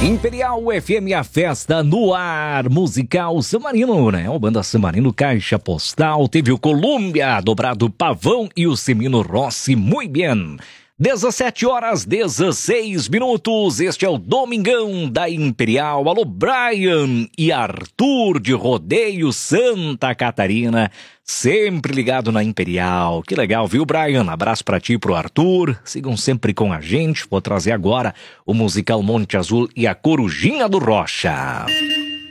Imperial FM, a festa no ar, musical Samarino, né? O Banda Samarino, Caixa Postal, teve o Colômbia, Dobrado Pavão e o Semino Rossi, muito bem. 17h16, este é o Domingão da Imperial. Alô, Brian e Arthur de Rodeio, Santa Catarina, sempre ligado na Imperial. Que legal, viu, Brian? Abraço pra ti e pro Arthur, sigam sempre com a gente. Vou trazer agora o musical Monte Azul e a Corujinha do Rocha.